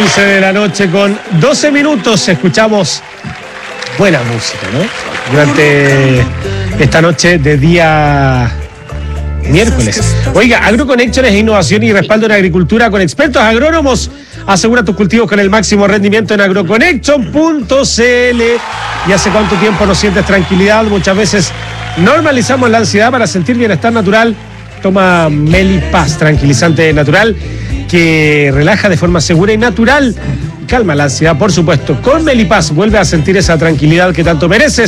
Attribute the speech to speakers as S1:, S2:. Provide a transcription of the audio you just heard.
S1: 11 de la noche con 12 minutos escuchamos buena música, ¿no? Durante esta noche de día miércoles. Oiga, AgroConnection es innovación y respaldo en agricultura con expertos agrónomos. Asegura tus cultivos con el máximo rendimiento en agroconnection.cl. ¿Y hace cuánto tiempo no sientes tranquilidad? Muchas veces normalizamos la ansiedad para sentir bienestar natural. Toma Melipaz, tranquilizante natural que relaja de forma segura y natural. Calma la ansiedad, por supuesto. Con Melipaz vuelve a sentir esa tranquilidad que tanto mereces.